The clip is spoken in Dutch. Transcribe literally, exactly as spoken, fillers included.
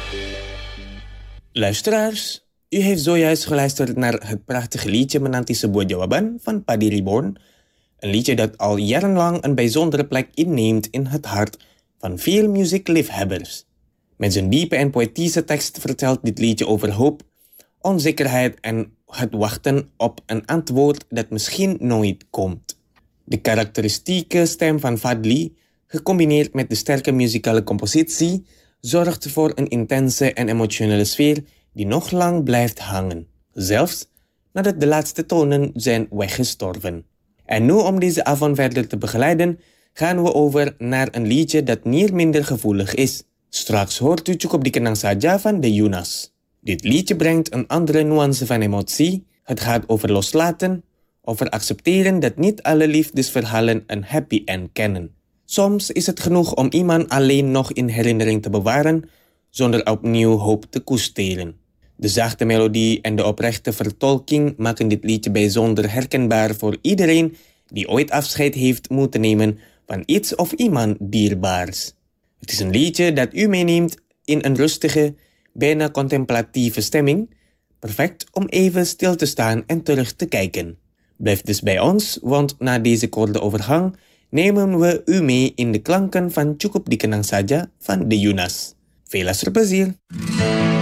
Luisteraars, u heeft zojuist geluisterd naar het prachtige liedje Menanti Sebuah Jawaban van Paddy Reborn. Een liedje dat al jarenlang een bijzondere plek inneemt in het hart van veel muziekliefhebbers. Met zijn diepe en poëtische tekst vertelt dit liedje over hoop, onzekerheid en het wachten op een antwoord dat misschien nooit komt. De karakteristieke stem van Fadly, gecombineerd met de sterke muzikale compositie, zorgt voor een intense en emotionele sfeer die nog lang blijft hangen, zelfs nadat de laatste tonen zijn weggestorven. En nu om deze avond verder te begeleiden, gaan we over naar een liedje dat niet minder gevoelig is. Straks hoort u Cukup Dikenang Saja van de Yunas. Dit liedje brengt een andere nuance van emotie. Het gaat over loslaten, over accepteren dat niet alle liefdesverhalen een happy end kennen. Soms is het genoeg om iemand alleen nog in herinnering te bewaren, zonder opnieuw hoop te koesteren. De zachte melodie en de oprechte vertolking maken dit liedje bijzonder herkenbaar voor iedereen die ooit afscheid heeft moeten nemen van iets of iemand dierbaars. Het is een liedje dat u meeneemt in een rustige, bijna contemplatieve stemming, perfect om even stil te staan en terug te kijken. Blijf dus bij ons, want na deze korte overgang nemen we u mee in de klanken van Cukup Dikenang Saja van de Yunas. Veel luisterplezier!